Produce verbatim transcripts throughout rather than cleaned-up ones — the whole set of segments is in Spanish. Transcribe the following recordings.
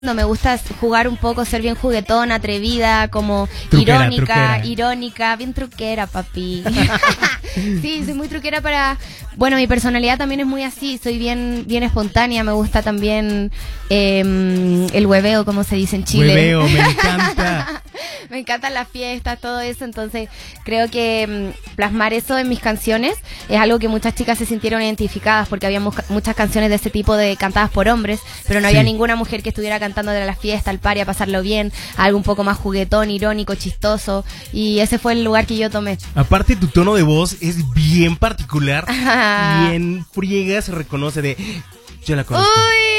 No, me gusta jugar un poco, ser bien juguetona, atrevida, como truquera, irónica, truquera. irónica, bien truquera, papi. Sí, soy muy truquera para... Bueno, mi personalidad también es muy así, soy bien bien espontánea, me gusta también eh, el hueveo, como se dice en Chile. Hueveo, me encanta. Me encantan las fiestas, todo eso, entonces creo que mm, plasmar eso en mis canciones es algo que muchas chicas se sintieron identificadas, porque había mu- muchas canciones de ese tipo de cantadas por hombres, pero no Sí. había ninguna mujer que estuviera cantando de la fiesta, al party, a pasarlo bien, algo un poco más juguetón, irónico, chistoso, y ese fue el lugar que yo tomé. Aparte, tu tono de voz es bien particular y en friega se reconoce de... Yo la conozco.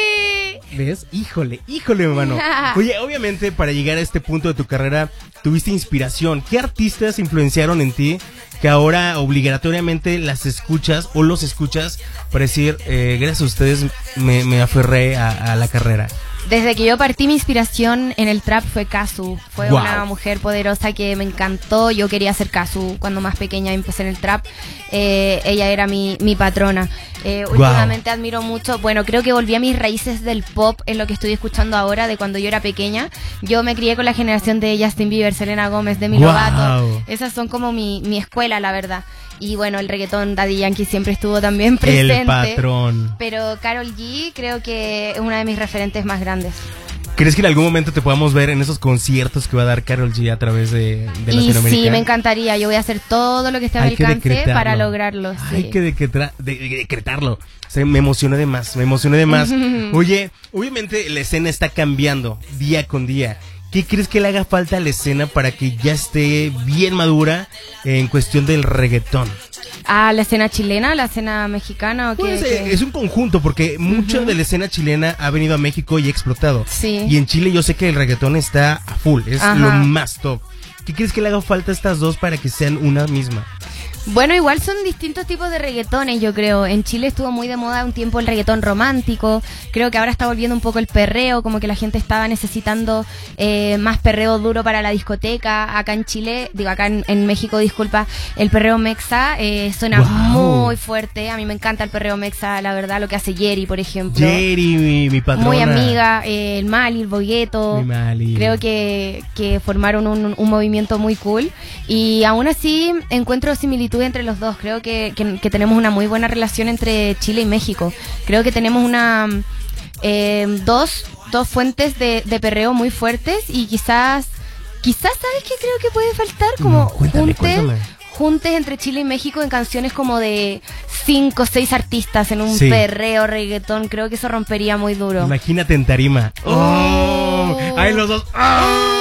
¡Uy! ¿Ves? Híjole, híjole, hermano. Oye, obviamente, para llegar a este punto de tu carrera, tuviste inspiración. ¿Qué artistas influenciaron en ti que ahora obligatoriamente las escuchas o los escuchas para decir, eh, gracias a ustedes me, me aferré a, a la carrera? Desde que yo partí, mi inspiración en el trap fue Kazu. Fue Wow. una mujer poderosa que me encantó. Yo quería ser Kazu cuando más pequeña empecé en el trap. Eh, ella era mi, mi patrona. Eh, Wow. Últimamente admiro mucho. Bueno, creo que volví a mis raíces del pop en lo que estoy escuchando ahora, de cuando yo era pequeña. Yo me crié con la generación de Justin Bieber, Selena Gómez, Demi Wow. Lovato. Esas son como mi, mi escuela, la verdad. Y bueno, el reggaetón, Daddy Yankee siempre estuvo también presente. El patrón. Pero Karol G creo que es una de mis referentes más grandes. ¿Crees que en algún momento te podamos ver en esos conciertos que va a dar Karol G a través de, de Y Latinoamérica? sí, me encantaría. Yo voy a hacer todo lo que esté a mi Hay que alcance decretarlo. para lograrlo. Sí. Hay que decretar- de- de- decretarlo. O sea, me emocioné de más, me emocioné de más. Oye, obviamente la escena está cambiando día con día. ¿Qué crees que le haga falta a la escena para que ya esté bien madura en cuestión del reggaetón? Ah, la escena chilena, la escena mexicana. ¿O qué, Pues, qué? eh, es un conjunto porque mucha de la escena chilena ha venido a México y ha explotado. Sí. Y en Chile yo sé que el reggaetón está a full, es Ajá. lo más top. ¿Qué crees que le haga falta a estas dos para que sean una misma? Bueno, igual son distintos tipos de reggaetones, yo creo. En Chile estuvo muy de moda un tiempo el reggaetón romántico. Creo que ahora está volviendo un poco el perreo, como que la gente estaba necesitando eh, más perreo duro para la discoteca. Acá en Chile, digo acá en, en México, disculpa, el perreo mexa eh, suena Wow. muy fuerte. A mí me encanta el perreo mexa, la verdad, lo que hace Jerry, por ejemplo. Jerry, mi, mi patrona. Muy amiga, eh, el Mali, el Bogueto. Mi Mali. Creo que, que formaron un, un movimiento muy cool. Y aún así encuentro similitud entre los dos. Creo que, que, que tenemos una muy buena relación entre Chile y México. Creo que tenemos una eh, dos, dos fuentes de, de perreo muy fuertes. Y quizás, quizás, ¿sabes qué creo que puede faltar? Como Mm, cuéntame, juntes, cuéntame. juntes entre Chile y México en canciones como de cinco o seis artistas en un Sí. perreo, reggaetón. Creo que eso rompería muy duro. Imagínate en tarima. ¡Oh! Oh. ¡Ay, los dos! ¡Ah!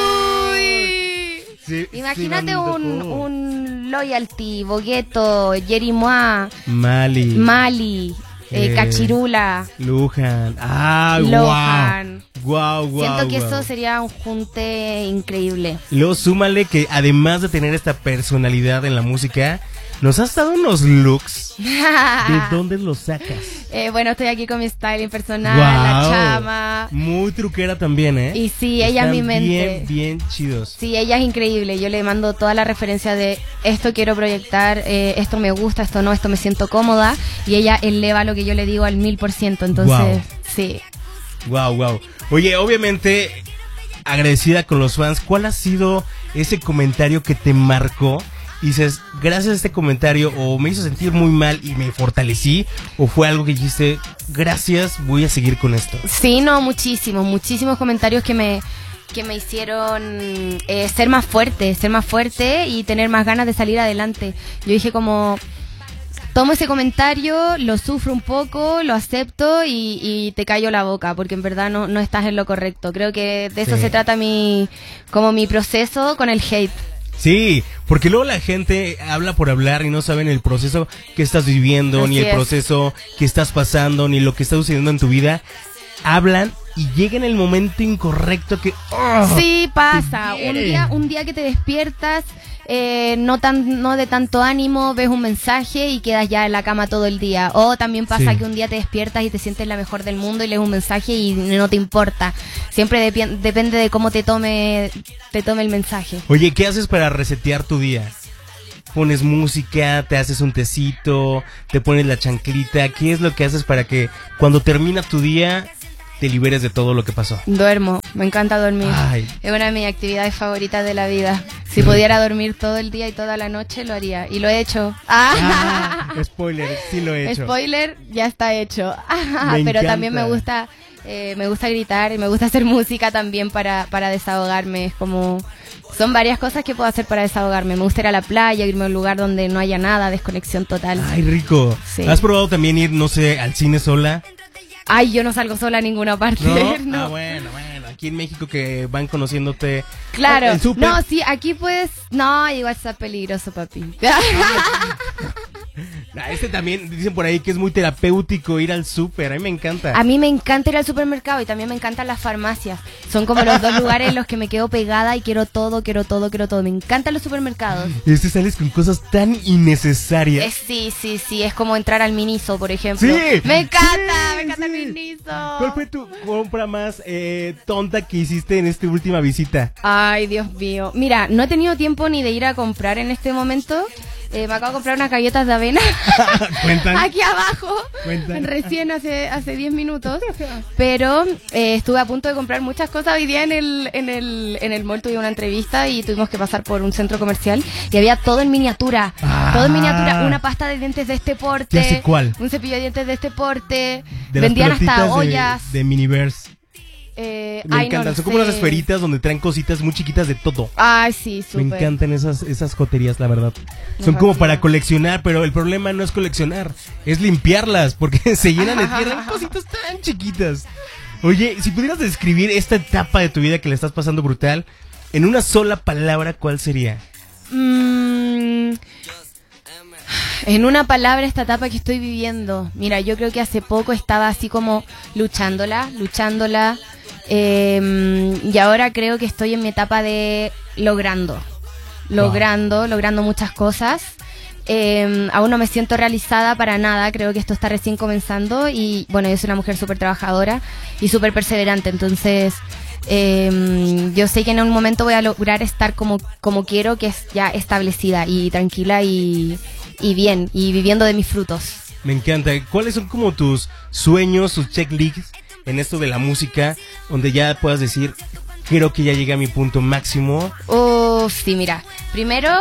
Sí, Imagínate sí, un, mano, tocó. un Loyalty, Bogueto, Jerry Moa, Mali. Mali, eh, Eh, Cachirula, Lujan. ¡Ah, Lohan. Guau, guau, Siento que guau. eso sería un junte increíble. Luego súmale que además de tener esta personalidad en la música, nos has dado unos looks. ¿De dónde los sacas? Eh, bueno, estoy aquí con mi styling personal, Guau. la chama. Muy truquera también, ¿eh? Y sí, ella es mi Están mente. bien, bien chidos. Sí, ella es increíble. Yo le mando toda la referencia de esto quiero proyectar, eh, esto me gusta, esto no, esto me siento cómoda. Y ella eleva lo que yo le digo al mil por ciento. Entonces, Guau. sí. Wow, wow. Oye, obviamente, agradecida con los fans, ¿cuál ha sido ese comentario que te marcó? Y dices, gracias a este comentario, o me hizo sentir muy mal y me fortalecí, o fue algo que dijiste, gracias, voy a seguir con esto. Sí, no, muchísimos, muchísimos comentarios que me que me hicieron eh, ser más fuerte, ser más fuerte y tener más ganas de salir adelante. Yo dije como, tomo ese comentario, lo sufro un poco, lo acepto y, y te callo la boca, porque en verdad no, no estás en lo correcto. Creo que de eso Sí. se trata mi, como mi proceso con el hate. Sí, porque luego la gente habla por hablar y no saben el proceso que estás viviendo, Así ni el es. proceso que estás pasando, ni lo que está sucediendo en tu vida. Hablan y llega en el momento incorrecto que... ¡oh! Sí, pasa. te Un hiere. día, un día que te despiertas, eh, no tan, no de tanto ánimo, ves un mensaje y quedas ya en la cama todo el día. O también pasa Sí. que un día te despiertas y te sientes la mejor del mundo y lees un mensaje y no te importa. Siempre depi- depende de cómo te tome, te tome el mensaje. Oye, ¿qué haces para resetear tu día? Pones música, te haces un tecito, te pones la chanclita. ¿Qué es lo que haces para que cuando termina tu día te liberes de todo lo que pasó? Duermo, me encanta dormir. Ay. Es una de mis actividades favoritas de la vida. Si pudiera dormir todo el día y toda la noche, lo haría. Y lo he hecho. Ah, spoiler, sí lo he hecho. Spoiler, ya está hecho. Me Pero encanta. también me gusta, eh, me gusta gritar y me gusta hacer música también para, para desahogarme. Es como... Son varias cosas que puedo hacer para desahogarme. Me gusta ir a la playa, irme a un lugar donde no haya nada, desconexión total. Ay, rico. Sí. ¿Has probado también ir, no sé, al cine sola? Ay, yo no salgo sola a ninguna parte. ¿No? No. Ah, bueno, bueno. Aquí en México que van conociéndote. Claro. El súper. No, sí, aquí puedes... No, igual está peligroso, papi. Ah, este también dicen por ahí que es muy terapéutico ir al súper. A mí me encanta. A mí me encanta ir al supermercado y también me encantan las farmacias. Son como los dos lugares en los que me quedo pegada y quiero todo, quiero todo, quiero todo. Me encantan los supermercados. Y este sales con cosas tan innecesarias. Eh, sí, sí, sí. Es como entrar al Miniso, por ejemplo. Sí. Me encanta, Sí, me encanta sí. el Miniso. ¿Cuál fue tu compra más eh, tonta que hiciste en esta última visita? Ay, Dios mío. Mira, no he tenido tiempo ni de ir a comprar en este momento. Eh, me acabo de comprar unas galletas de avena. Cuentan. Aquí abajo. Cuentan. Recién hace hace diez minutos. Pero eh, estuve a punto de comprar muchas cosas hoy día en el, en el, en el mall. Tuve una entrevista y tuvimos que pasar por un centro comercial. Y había todo en miniatura. Ah. Todo en miniatura. Una pasta de dientes de este porte. Ya sé cuál. Un cepillo de dientes de este porte. De las Vendían hasta pelotitas de- ollas. De, Miniverse. Eh, Me ay, encantan. no lo Son como sé. esas esferitas donde traen cositas muy chiquitas de todo. Ay, sí, súper. Me encantan esas, esas joterías, la verdad. Son Me como fascina. para coleccionar, pero el problema no es coleccionar, es limpiarlas, porque se llenan de tierra en cositas tan chiquitas. Oye, si pudieras describir esta etapa de tu vida que le estás pasando brutal, en una sola palabra, ¿cuál sería? Mm, en una palabra, esta etapa que estoy viviendo. Mira, yo creo que hace poco estaba así como luchándola, luchándola. eh, y ahora creo que estoy en mi etapa de logrando. Logrando, logrando muchas cosas. Eh, aún no me siento realizada para nada, creo que esto está recién comenzando y bueno, yo soy una mujer súper trabajadora y súper perseverante, entonces eh, yo sé que en un momento voy a lograr estar como, como quiero, que es ya establecida y tranquila y, y bien, y viviendo de mis frutos. Me encanta. ¿Cuáles son como tus sueños, tus checklists en esto de la música, donde ya puedas decir, creo que ya llegué a mi punto máximo? Oh, sí, mira, primero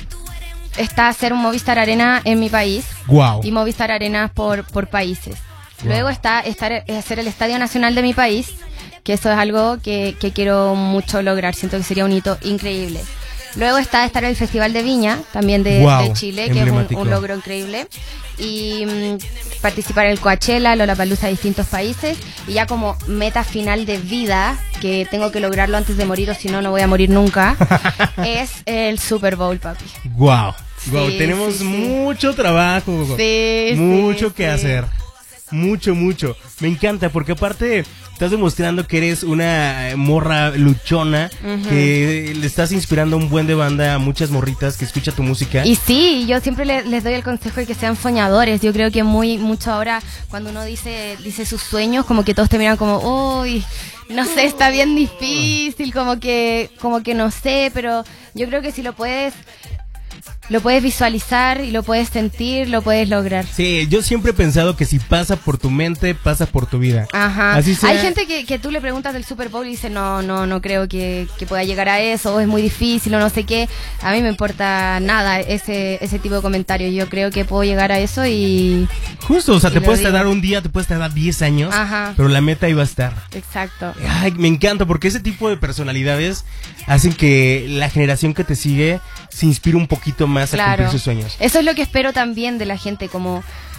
está hacer un Movistar Arena en mi país. Wow. Y Movistar Arenas por, por países. Wow. Luego está estar, hacer el Estadio Nacional de mi país, que eso es algo que, que quiero mucho lograr, siento que sería un hito increíble. Luego está estar en el Festival de Viña, también de, Wow, de Chile, que es un, emblemático. un logro increíble. Y mm, participar en el Coachella, Lollapalooza de distintos países. Y ya como meta final de vida, que tengo que lograrlo antes de morir o si no, no voy a morir nunca, es el Super Bowl, papi. Wow. Wow, Sí, tenemos sí, sí. mucho trabajo, Sí, mucho sí, que sí. hacer. Mucho, mucho. Me encanta porque aparte estás demostrando que eres una eh, morra luchona, Ujú. que le estás inspirando un buen de banda a muchas morritas que escucha tu música. Y sí, yo siempre le- les doy el consejo de que sean soñadores. Yo creo que muy mucho ahora cuando uno dice dice sus sueños, como que todos te miran como, uy, no sé, está bien difícil, como que como que no sé, pero yo creo que si lo puedes lo puedes visualizar y lo puedes sentir, lo puedes lograr. Sí, yo siempre he pensado que si pasa por tu mente, pasa por tu vida. Ajá. Así sea. Hay gente que, que tú le preguntas del Super Bowl y dice, no, no, no creo que, que pueda llegar a eso, o es muy difícil, o no sé qué. A mí me importa nada ese, ese tipo de comentarios. Yo creo que puedo llegar a eso y... Justo, o sea, Y te lo puedes digo. tardar un día, te puedes tardar diez años, Ajá. pero la meta iba a estar. Exacto. Ay, me encanta porque ese tipo de personalidades hacen que la generación que te sigue se inspire un poquito más a Claro. cumplir sus sueños. Eso es lo que espero también de la gente, como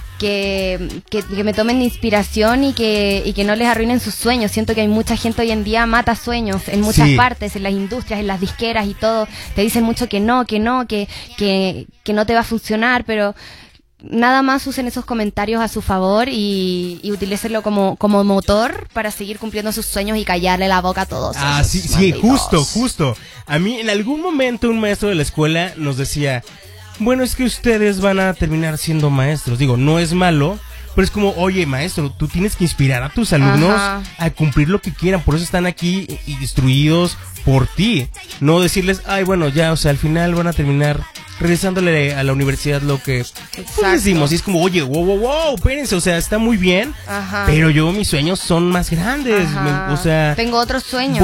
que, que, que me tomen de inspiración y que, y que no les arruinen sus sueños. Siento que hay mucha gente hoy en día mata sueños en muchas Sí. partes, en las industrias, en las disqueras y todo. Te dicen mucho que no, que no, que, que, que no te va a funcionar, pero nada más usen esos comentarios a su favor y, y utilícenlo como, como motor para seguir cumpliendo sus sueños y callarle la boca a todos. Ah, esos sí, sí, malditos. justo, justo. A mí en algún momento un maestro de la escuela nos decía, bueno, es que ustedes van a terminar siendo maestros. Digo, no es malo, pero es como, oye, maestro, tú tienes que inspirar a tus alumnos Ajá. a cumplir lo que quieran. Por eso están aquí y instruidos por ti. No decirles, ay, bueno, ya, o sea, al final van a terminar regresándole a la universidad lo que pues, decimos. Y es como, oye, wow, wow, wow, espérense, o sea, está muy bien, Ajá. pero yo mis sueños son más grandes. Me, o sea, tengo otros sueños.